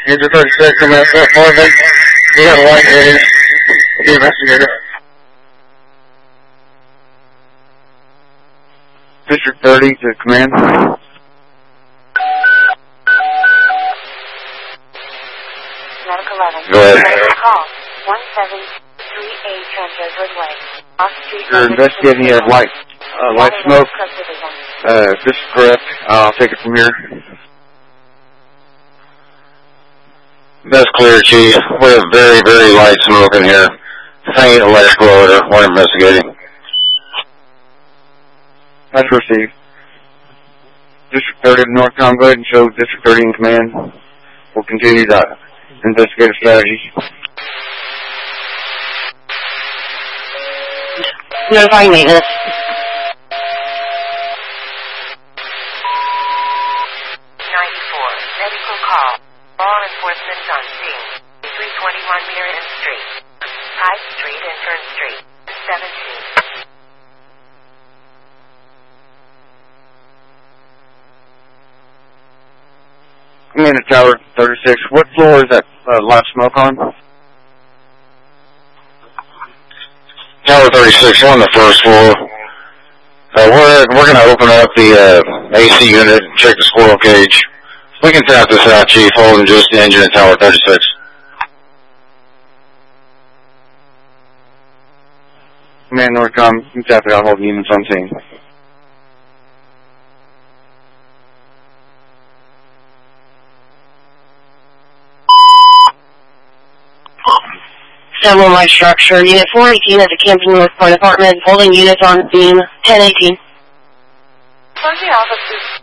Angel 36, I'm at Fort Morgan. We got a light-headed. The investigator. District 30 to command. Medical 11. Go ahead. Call 1738 Trent Way. Off street. You're investigating a light smoke. This is correct. I'll take it from here. That's clear, Chief. We have very, very light smoke in here. Faint electrical odor. We're investigating. That's received. District 30 of Northcom, go ahead and show District 30 in command. We'll continue that investigative strategy. Notifying maintenance. Medical call. Law enforcement on scene. 321 Mirren Street. Hyde Street and Turn Street. 17. I'm in at Tower 36. What floor is that light smoke on? Tower 36, we're on the first floor. We're going to open up the AC unit and check the squirrel cage. We can tap this out, Chief, holding just the engine at Tower 36. Command Northcom, you can tap it out, holding units on scene. Several my structure. Unit 418 at the Campton North Point Apartment, holding units on beam 1018. Closing offices